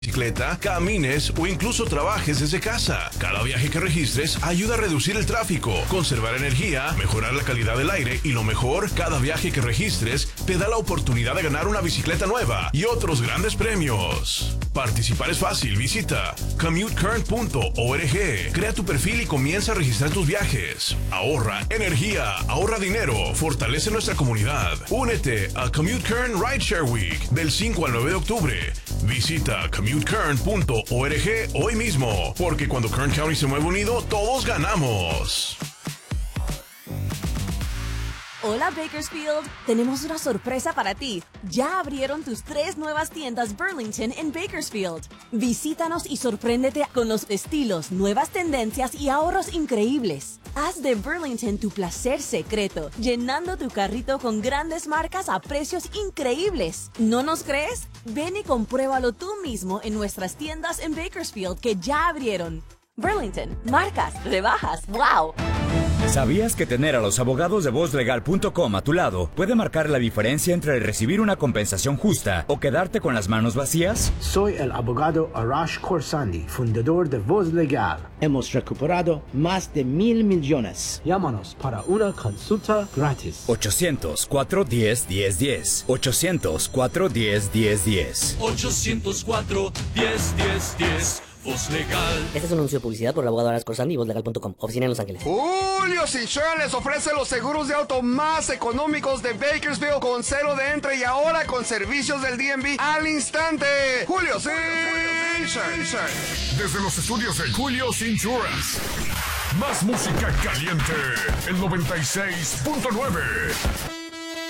bicicleta, camines o incluso trabajes desde casa. Cada viaje que registres ayuda a reducir el tráfico, conservar energía, mejorar la calidad del aire y lo mejor, cada viaje que registres te da la oportunidad de ganar una bicicleta nueva y otros grandes premios. Participar es fácil, visita commutecurrent.org, crea tu perfil y comienza a registrar tus viajes. Ahorra energía, ahorra dinero, fortalece nuestra comunidad. Únete a Commute Current Rideshare Week del 5 al 9 de octubre. Visita commutecurrent.org hoy mismo, porque cuando Kern County se mueve unido, todos ganamos. Hola Bakersfield, tenemos una sorpresa para ti. Ya abrieron tus 3 nuevas tiendas Burlington en Bakersfield. Visítanos y sorpréndete con los estilos, nuevas tendencias y ahorros increíbles. Haz de Burlington tu placer secreto, llenando tu carrito con grandes marcas a precios increíbles. ¿No nos crees? Ven y compruébalo tú mismo en nuestras tiendas en Bakersfield que ya abrieron. Burlington, marcas, rebajas, ¡wow! ¿Sabías que tener a los abogados de VozLegal.com a tu lado puede marcar la diferencia entre recibir una compensación justa o quedarte con las manos vacías? Soy el abogado Arash Khorsandi, fundador de Voz Legal. Hemos recuperado más de 1,000 millones. Llámanos para una consulta gratis. 800-410-1010. 800-410-1010. 800-410-1010. Voz Legal. Este es un anuncio de publicidad por el abogado Arash Khorsandi y VozLegal.com. Oficina en Los Ángeles. Julio's Insurance les ofrece los seguros de auto más económicos de Bakersfield con cero de entre y ahora con servicios del DMV al instante. Julio's Insurance. Desde los estudios de Julio's Insurance. Más música caliente. El 96.9.